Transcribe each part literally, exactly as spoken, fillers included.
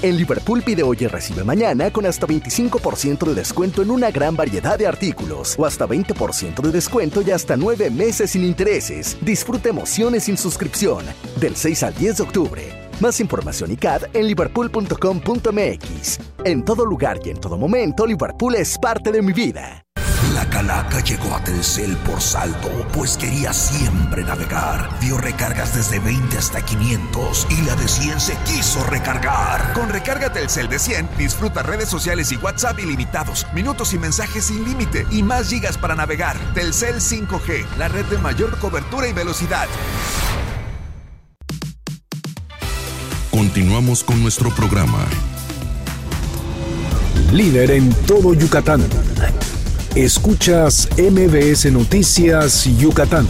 En Liverpool pide hoy y recibe mañana con hasta veinticinco por ciento de descuento en una gran variedad de artículos o hasta veinte por ciento de descuento y hasta nueve meses sin intereses. Disfruta emociones sin suscripción del seis al diez de octubre. Más información y C A D en liverpool punto com punto m x. En todo lugar y en todo momento, Liverpool es parte de mi vida. La calaca llegó a Telcel por saldo, pues quería siempre navegar. Dio recargas desde veinte hasta quinientos y la de cien se quiso recargar. Con recarga Telcel de cien, disfruta redes sociales y WhatsApp ilimitados, minutos y mensajes sin límite y más gigas para navegar. Telcel cinco G, la red de mayor cobertura y velocidad. Continuamos con nuestro programa. Líder en todo Yucatán. Escuchas M B S Noticias Yucatán.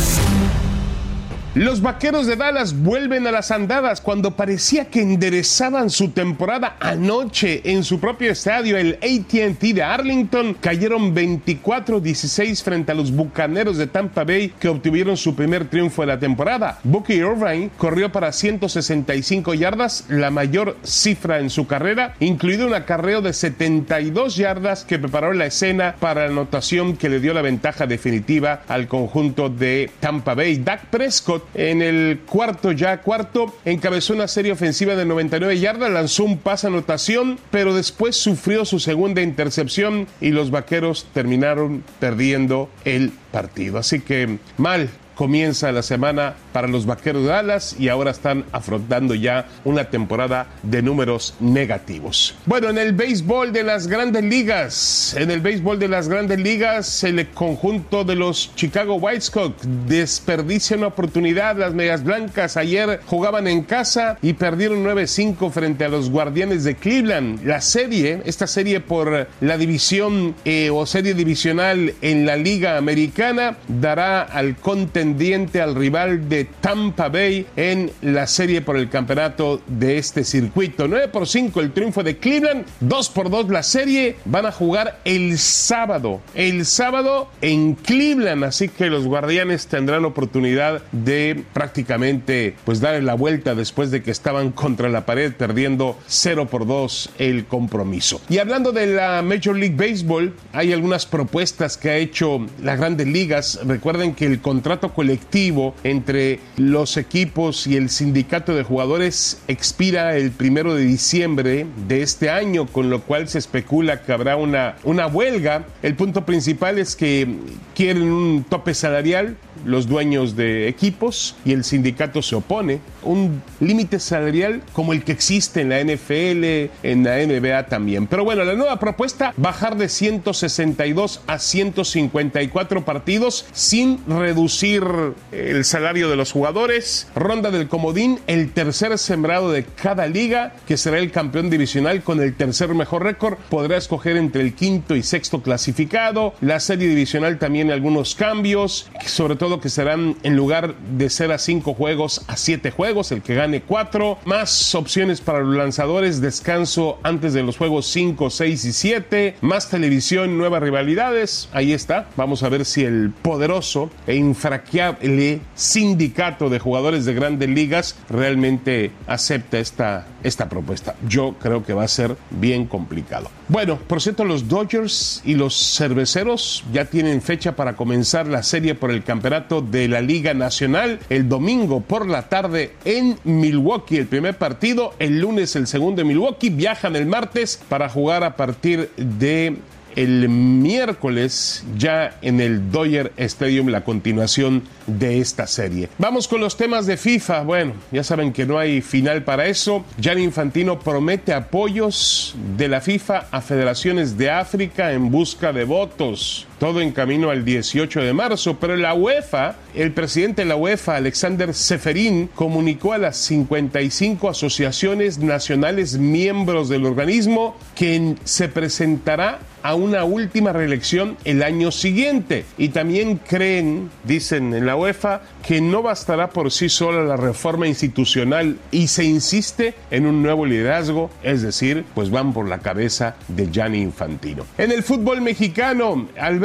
Los Vaqueros de Dallas vuelven a las andadas cuando parecía que enderezaban su temporada. Anoche en su propio estadio, el A T and T de Arlington, cayeron veinticuatro dieciséis frente a los Bucaneros de Tampa Bay, que obtuvieron su primer triunfo de la temporada. Bucky Irvine corrió para ciento sesenta y cinco yardas, la mayor cifra en su carrera, incluido un acarreo de setenta y dos yardas que preparó la escena para la anotación que le dio la ventaja definitiva al conjunto de Tampa Bay. Dak Prescott, en el cuarto ya cuarto, encabezó una serie ofensiva de noventa y nueve yardas, lanzó un pase anotación, pero después sufrió su segunda intercepción y los Vaqueros terminaron perdiendo el partido. Así que mal comienza la semana para los Vaqueros de Dallas y ahora están afrontando ya una temporada de números negativos. Bueno, en el béisbol de las Grandes Ligas, en el béisbol de las Grandes Ligas, el conjunto de los Chicago White Sox desperdicia una oportunidad. Las Medias Blancas ayer jugaban en casa y perdieron nueve cinco frente a los Guardianes de Cleveland. La serie, esta serie por la división eh, o serie divisional en la Liga Americana, dará al contendiente al rival de Tampa Bay en la serie por el campeonato de este circuito. nueve por cinco el triunfo de Cleveland, dos por dos la serie. Van a jugar el sábado, el sábado en Cleveland, así que los Guardianes tendrán oportunidad de prácticamente pues darle la vuelta después de que estaban contra la pared perdiendo cero por dos el compromiso. Y hablando de la Major League Baseball, hay algunas propuestas que ha hecho las Grandes Ligas. Recuerden que el contrato colectivo entre los equipos y el sindicato de jugadores expira el primero de diciembre de este año, con lo cual se especula que habrá una, una huelga. El punto principal es que quieren un tope salarial los dueños de equipos y el sindicato se opone. Un límite salarial como el que existe en la N F L, en la N B A también. Pero bueno, la nueva propuesta, bajar de ciento sesenta y dos a ciento cincuenta y cuatro partidos sin reducir el salario de los jugadores. Ronda del comodín, el tercer sembrado de cada liga, que será el campeón divisional con el tercer mejor récord, podrá escoger entre el quinto y sexto clasificado. La serie divisional también algunos cambios, sobre todo que serán en lugar de ser a cinco juegos a siete juegos, el que gane cuatro, más opciones para los lanzadores, descanso antes de los juegos cinco, seis y siete, más televisión, nuevas rivalidades. Ahí está, vamos a ver si el poderoso e infranqueable sindicato de jugadores de Grandes Ligas realmente acepta esta, esta propuesta. Yo creo que va a ser bien complicado. Bueno, por cierto, los Dodgers y los Cerveceros ya tienen fecha para comenzar la serie por el campeonato de la Liga Nacional. El domingo por la tarde en Milwaukee el primer partido, el lunes el segundo en Milwaukee. Viajan el martes para jugar a partir de el miércoles ya en el Dodger Stadium la continuación de esta serie. Vamos con los temas de FIFA. Bueno, ya saben que no hay final para eso. Gianni Infantino promete apoyos de la FIFA a federaciones de África en busca de votos. Todo en camino al dieciocho de marzo, pero la UEFA, el presidente de la UEFA, Alexander Seferin, comunicó a las cincuenta y cinco asociaciones nacionales miembros del organismo que se presentará a una última reelección el año siguiente. Y también creen, dicen en la UEFA, que no bastará por sí sola la reforma institucional y se insiste en un nuevo liderazgo, es decir, pues van por la cabeza de Gianni Infantino. En el fútbol mexicano, Alberto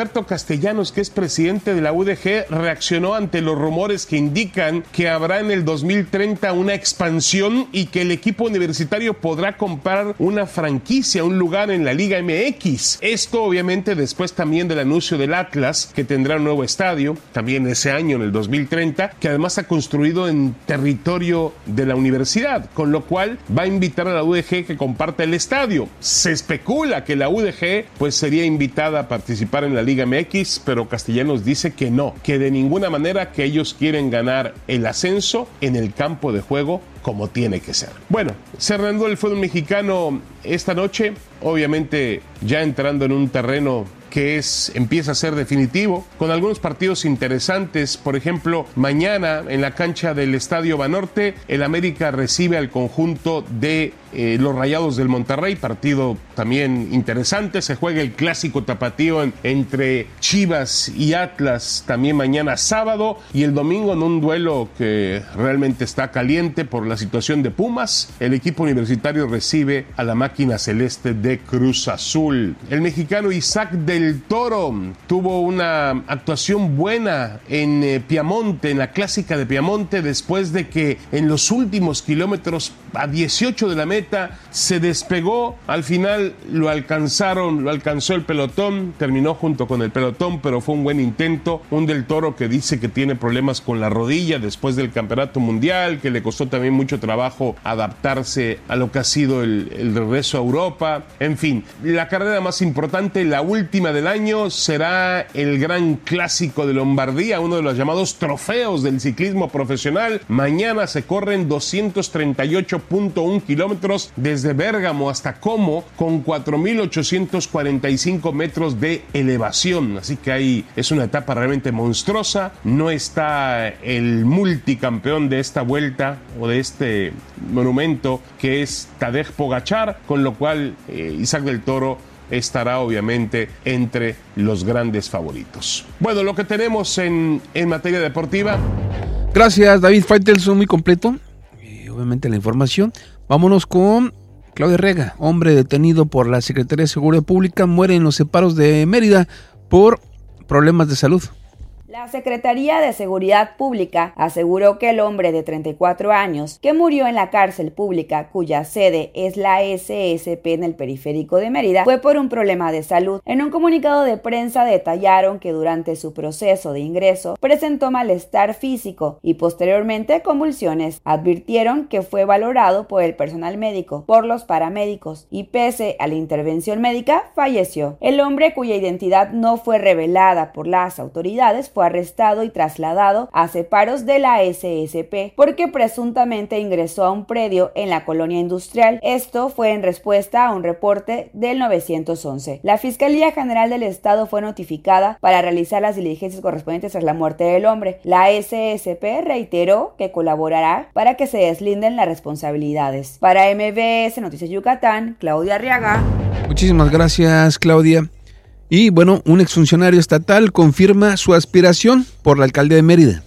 Alberto Castellanos, que es presidente de la U D G, reaccionó ante los rumores que indican que habrá en el dos mil treinta una expansión y que el equipo universitario podrá comprar una franquicia, un lugar en la Liga M X. Esto obviamente después también del anuncio del Atlas, que tendrá un nuevo estadio, también ese año en el dos mil treinta, que además ha construido en territorio de la universidad, con lo cual va a invitar a la U D G que comparta el estadio. Se especula que la U D G pues sería invitada a participar en la Liga M X, pero Castellanos dice que no, que de ninguna manera, que ellos quieren ganar el ascenso en el campo de juego como tiene que ser. Bueno, cerrando el fútbol mexicano esta noche, obviamente ya entrando en un terreno que es, empieza a ser definitivo, con algunos partidos interesantes. Por ejemplo, mañana en la cancha del Estadio Banorte, el América recibe al conjunto de eh, los Rayados del Monterrey, partido también interesante. Se juega el clásico tapatío en, entre Chivas y Atlas también mañana sábado, y el domingo en un duelo que realmente está caliente por la situación de Pumas, el equipo universitario recibe a la máquina celeste de Cruz Azul. El mexicano Isaac del Toro tuvo una actuación buena en eh, Piamonte, en la clásica de Piamonte, después de que en los últimos kilómetros a dieciocho de la meta se despegó. Al final lo alcanzaron, lo alcanzó el pelotón, terminó junto con el pelotón, pero fue un buen intento. Un Del Toro que dice que tiene problemas con la rodilla después del campeonato mundial, que le costó también mucho trabajo adaptarse a lo que ha sido el, el regreso a Europa. En fin, la carrera más importante, la última del año, será el Gran Clásico de Lombardía, uno de los llamados trofeos del ciclismo profesional. Mañana se corren doscientos treinta y ocho punto uno kilómetros desde Bérgamo hasta Como, con cuatro mil ochocientos cuarenta y cinco metros de elevación. Así que ahí es una etapa realmente monstruosa. No está el multicampeón de esta vuelta o de este monumento, que es Tadej Pogačar, con lo cual eh, Isaac del Toro estará obviamente entre los grandes favoritos. Bueno, lo que tenemos en, en materia deportiva. Gracias, David Faitelson, muy completo. Y obviamente la información. Vámonos con Claudia Rega, hombre detenido por la Secretaría de Seguridad Pública, muere en los separos de Mérida por problemas de salud. La Secretaría de Seguridad Pública aseguró que el hombre de treinta y cuatro años que murió en la cárcel pública, cuya sede es la S S P en el periférico de Mérida, fue por un problema de salud. En un comunicado de prensa detallaron que durante su proceso de ingreso presentó malestar físico y posteriormente convulsiones. Advirtieron que fue valorado por el personal médico, por los paramédicos, y pese a la intervención médica, falleció. El hombre, cuya identidad no fue revelada por las autoridades, fue arrestado y trasladado a separos de la S S P porque presuntamente ingresó a un predio en la colonia industrial. Esto fue en respuesta a un reporte del nueve once. La Fiscalía General del Estado fue notificada para realizar las diligencias correspondientes tras la muerte del hombre. La S S P reiteró que colaborará para que se deslinden las responsabilidades. Para M B S Noticias Yucatán, Claudia Arriaga. Muchísimas gracias, Claudia. Y bueno, un exfuncionario estatal confirma su aspiración por la alcaldía de Mérida.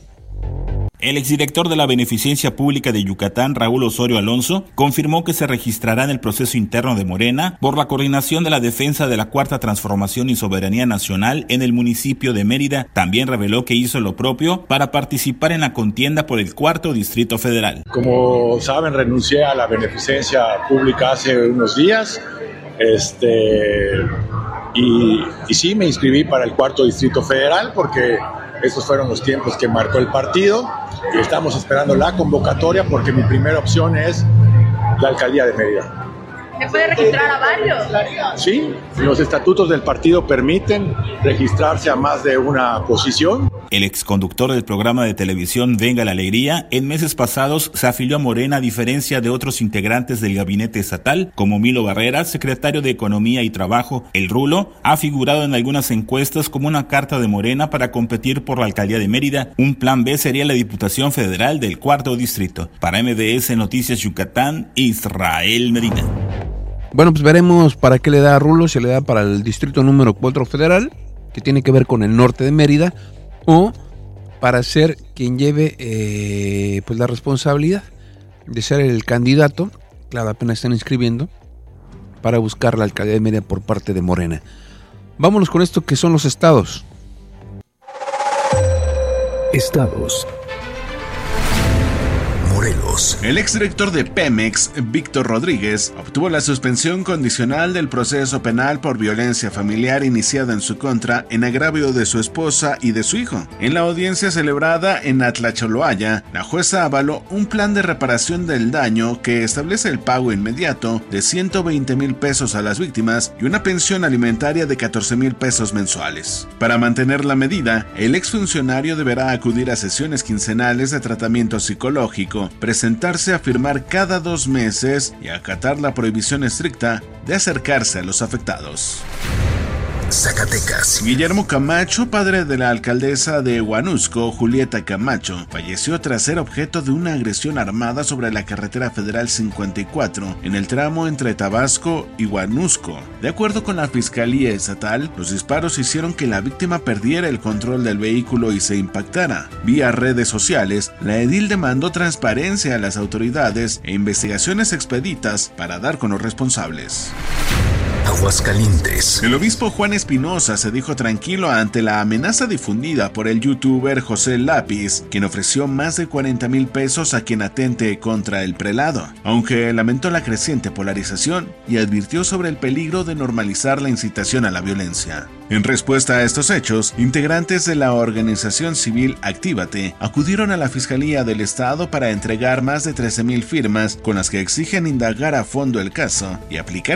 El exdirector de la Beneficencia Pública de Yucatán, Raúl Osorio Alonso, confirmó que se registrará en el proceso interno de Morena por la coordinación de la defensa de la Cuarta Transformación y Soberanía Nacional en el municipio de Mérida. También reveló que hizo lo propio para participar en la contienda por el Cuarto Distrito Federal. Como saben, renuncié a la Beneficencia Pública hace unos días. Este... Y, y sí, me inscribí para el Cuarto Distrito Federal porque esos fueron los tiempos que marcó el partido y estamos esperando la convocatoria porque mi primera opción es la alcaldía de Mérida. ¿Se puede registrar a varios? Sí, los estatutos del partido permiten registrarse a más de una posición. El exconductor del programa de televisión Venga la Alegría, en meses pasados se afilió a Morena a diferencia de otros integrantes del gabinete estatal, como Milo Barrera, secretario de Economía y Trabajo. El Rulo ha figurado en algunas encuestas como una carta de Morena para competir por la alcaldía de Mérida. Un plan B sería la Diputación Federal del Cuarto Distrito. Para M B S Noticias Yucatán, Israel Medina. Bueno, pues veremos para qué le da a Rulo, si le da para el distrito número cuatro federal, que tiene que ver con el norte de Mérida, o para ser quien lleve eh, pues la responsabilidad de ser el candidato, claro, apenas están inscribiendo, para buscar la alcaldía de Mérida por parte de Morena. Vámonos con esto que son los estados. Estados. Morelos. El exdirector de Pemex, Víctor Rodríguez, obtuvo la suspensión condicional del proceso penal por violencia familiar iniciada en su contra en agravio de su esposa y de su hijo. En la audiencia celebrada en Atlacholoaya, la jueza avaló un plan de reparación del daño que establece el pago inmediato de ciento veinte mil pesos a las víctimas y una pensión alimentaria de catorce mil pesos mensuales. Para mantener la medida, el exfuncionario deberá acudir a sesiones quincenales de tratamiento psicológico, presentarse a firmar cada dos meses y acatar la prohibición estricta de acercarse a los afectados. Zacatecas. Guillermo Camacho, padre de la alcaldesa de Huanusco, Julieta Camacho, falleció tras ser objeto de una agresión armada sobre la carretera federal cincuenta y cuatro en el tramo entre Tabasco y Huanusco. De acuerdo con la Fiscalía Estatal, los disparos hicieron que la víctima perdiera el control del vehículo y se impactara. Vía redes sociales, la edil demandó transparencia a las autoridades e investigaciones expeditas para dar con los responsables. Aguascalientes. El obispo Juan Espinosa se dijo tranquilo ante la amenaza difundida por el youtuber José Lápiz, quien ofreció más de cuarenta mil pesos a quien atente contra el prelado, aunque lamentó la creciente polarización y advirtió sobre el peligro de normalizar la incitación a la violencia. En respuesta a estos hechos, integrantes de la organización civil Actívate acudieron a la Fiscalía del Estado para entregar más de trece mil firmas con las que exigen indagar a fondo el caso y aplicar